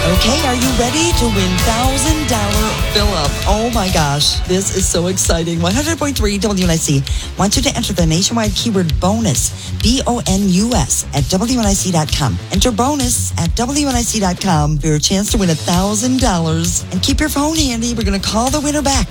Okay, are you ready to win $1,000 fill-up? Oh my gosh, this is so exciting. 100.3 WNIC wants you to enter the nationwide keyword bonus, BONUS, at WNIC.com. Enter bonus at WNIC.com for your chance to win $1,000. And keep your phone handy. We're going to call the winner back